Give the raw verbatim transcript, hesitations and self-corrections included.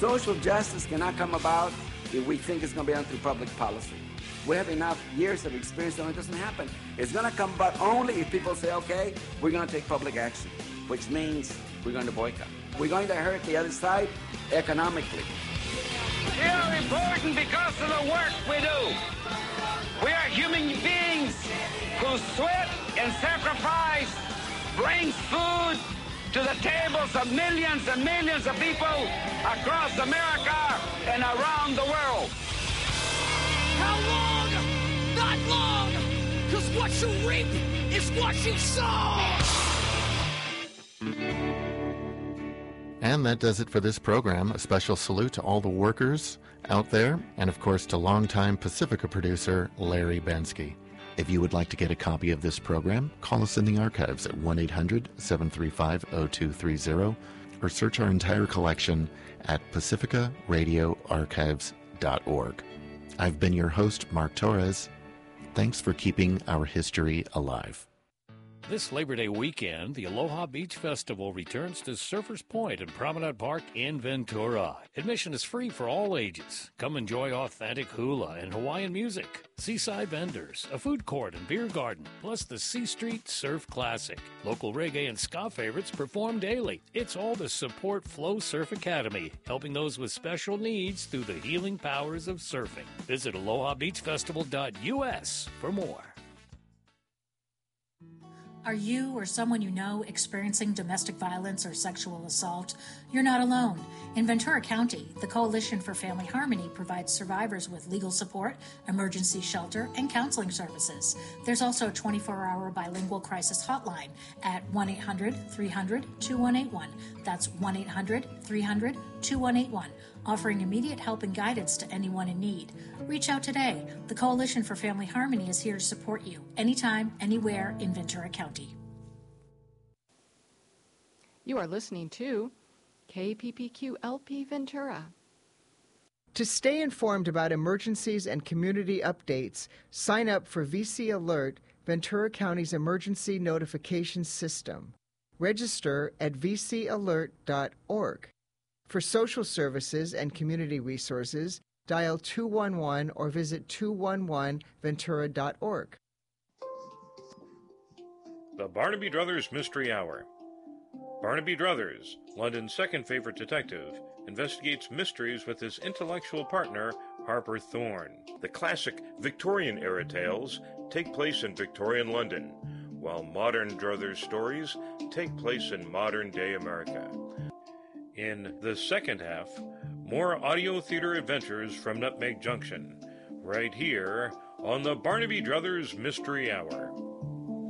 Social justice cannot come about if we think it's going to be done through public policy. We have enough years of experience that it doesn't happen. It's going to come about only if people say, okay, we're going to take public action, which means we're going to boycott. We're going to hurt the other side economically. We are important because of the work we do. We are human beings whose sweat and sacrifice brings food to the tables of millions and millions of people across America and around the world. How long? Not long, because what you reap is what you sow. And that does it for this program. A special salute to all the workers out there, and of course to longtime Pacifica producer Larry Bensky. If you would like to get a copy of this program, call us in the archives at one eight hundred, seven three five, oh two three oh or search our entire collection at pacifica radio archives dot org. I've been your host, Mark Torres. Thanks for keeping our history alive. This Labor Day weekend, the Aloha Beach Festival returns to Surfers Point and Promenade Park in Ventura. Admission is free for all ages. Come enjoy authentic hula and Hawaiian music, seaside vendors, a food court and beer garden, plus the C Street Surf Classic. Local reggae and ska favorites perform daily. It's all to support Flow Surf Academy, helping those with special needs through the healing powers of surfing. Visit aloha beach festival dot u s for more. Are you or someone you know experiencing domestic violence or sexual assault? You're not alone. In Ventura County, the Coalition for Family Harmony provides survivors with legal support, emergency shelter, and counseling services. There's also a twenty-four hour bilingual crisis hotline at one eight hundred, three hundred, two one eight one. That's one eight hundred, three hundred, two one eight one, offering immediate help and guidance to anyone in need. Reach out today. The Coalition for Family Harmony is here to support you anytime, anywhere in Ventura County. You are listening to K P P Q L P Ventura. To stay informed about emergencies and community updates, sign up for V C Alert, Ventura County's emergency notification system. Register at v c alert dot org. For social services and community resources, dial two one one or visit two one one ventura dot org. The Barnaby Druthers Mystery Hour. Barnaby Druthers, London's second favorite detective, investigates mysteries with his intellectual partner, Harper Thorne. The classic Victorian-era tales take place in Victorian London, while modern Druthers stories take place in modern-day America. In the second half, more audio theater adventures from Nutmeg Junction, right here on the Barnaby Druthers Mystery Hour.